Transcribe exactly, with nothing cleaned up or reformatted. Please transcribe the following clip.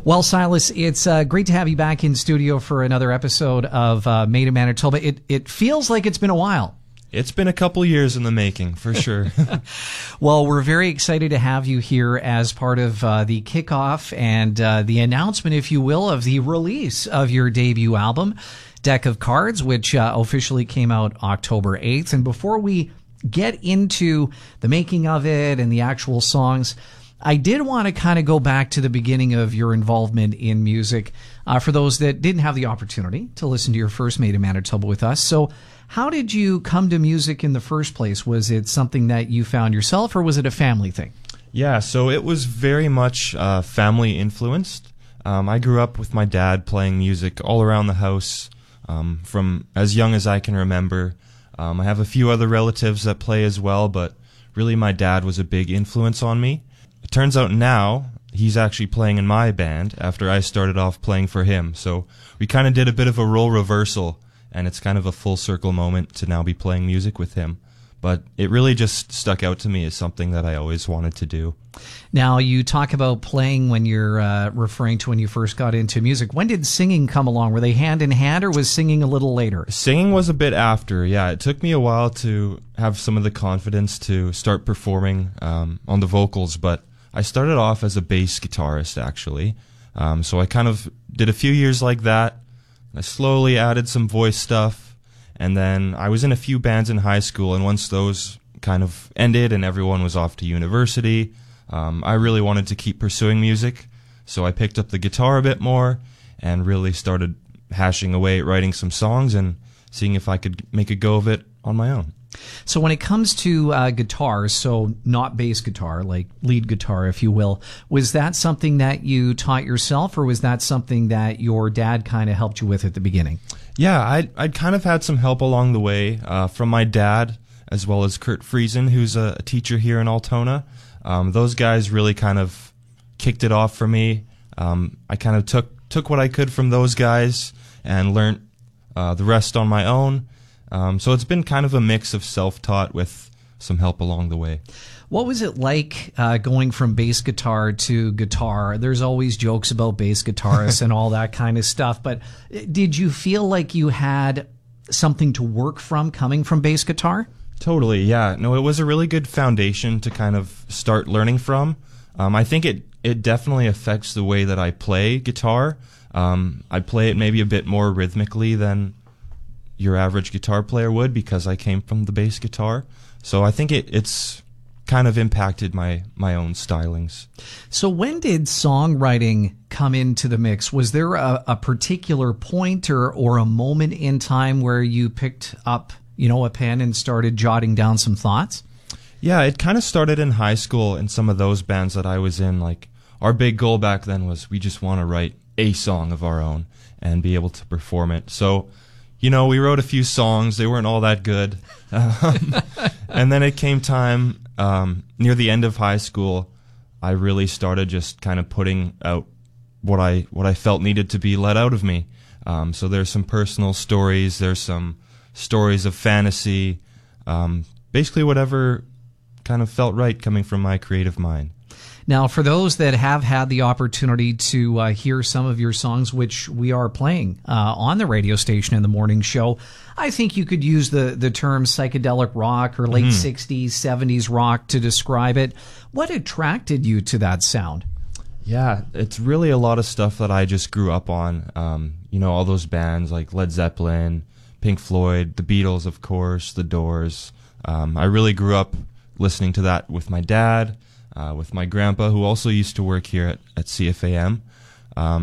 Well, Silas, it's uh, great to have you back in studio for another episode of uh, Made in Manitoba. It, it feels like it's been a while. It's been a couple years in the making, for sure. Well, we're very excited to have you here as part of uh, the kickoff and uh, the announcement, if you will, of the release of your debut album, Deck of Cards, which uh, officially came out October eighth. And before we get into the making of it and the actual songs, I did want to kind of go back to the beginning of your involvement in music uh, for those that didn't have the opportunity to listen to your first Made in Manitoba with us. So how did you come to music in the first place? Was it something that you found yourself, or was it a family thing? Yeah, so it was very much uh, family influenced. Um, I grew up with my dad playing music all around the house um, from as young as I can remember. Um, I have a few other relatives that play as well, but really my dad was a big influence on me. It turns out now he's actually playing in my band after I started off playing for him. So we kind of did a bit of a role reversal, and it's kind of a full circle moment to now be playing music with him. But it really just stuck out to me as something that I always wanted to do. Now, you talk about playing when you're uh, referring to when you first got into music. When did singing come along? Were they hand in hand, or was singing a little later? Singing was a bit after, yeah. It took me a while to have some of the confidence to start performing um, on the vocals, but I started off as a bass guitarist, actually. Um, so I kind of did a few years like that. I slowly added some voice stuff, and then I was in a few bands in high school, and once those kind of ended and everyone was off to university, um, I really wanted to keep pursuing music, so I picked up the guitar a bit more and really started hashing away at writing some songs and seeing if I could make a go of it on my own. So when it comes to uh, guitars, so not bass guitar, like lead guitar, if you will, was that something that you taught yourself, or was that something that your dad kind of helped you with at the beginning? Yeah, I'd, I'd kind of had some help along the way uh, from my dad, as well as Kurt Friesen, who's a, a teacher here in Altona. Um, those guys really kind of kicked it off for me. Um, I kind of took, took what I could from those guys and learned uh, the rest on my own. Um, so it's been kind of a mix of self-taught with some help along the way. What was it like uh, going from bass guitar to guitar? There's always jokes about bass guitarists and all that kind of stuff, but did you feel like you had something to work from coming from bass guitar? Totally, yeah. No, it was a really good foundation to kind of start learning from. Um, I think it, it definitely affects the way that I play guitar. Um, I play it maybe a bit more rhythmically than your average guitar player would, because I came from the bass guitar. So I think it, it's kind of impacted my, my own stylings. So when did songwriting come into the mix? Was there a, a particular point or, or a moment in time where you picked up, you know, a pen and started jotting down some thoughts? Yeah, it kind of started in high school in some of those bands that I was in. Like, our big goal back then was we just want to write a song of our own and be able to perform it. So, you know, we wrote a few songs. They weren't all that good. Um, and then it came time, um, near the end of high school, I really started just kind of putting out what I what I felt needed to be let out of me. Um, so there's some personal stories. There's some stories of fantasy. Um, basically whatever kind of felt right coming from my creative mind. Now, for those that have had the opportunity to uh, hear some of your songs, which we are playing uh, on the radio station in the morning show, I think you could use the, the term psychedelic rock or late mm-hmm. sixties, seventies rock to describe it. What attracted you to that sound? Yeah, it's really a lot of stuff that I just grew up on. Um, you know, all those bands like Led Zeppelin, Pink Floyd, the Beatles, of course, the Doors. Um, I really grew up listening to that with my dad, Uh, with my grandpa, who also used to work here at, at C F A M. Um,